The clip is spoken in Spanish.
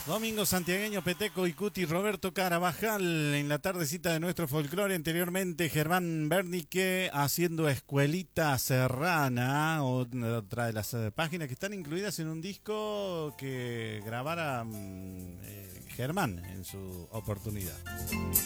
Domingo Santiagueño, Peteco y Cuti, Roberto Carabajal en la tardecita de nuestro folclore. Anteriormente Germán Bernique haciendo Escuelita Serrana, otra de las páginas que están incluidas en un disco que grabara Germán en su oportunidad.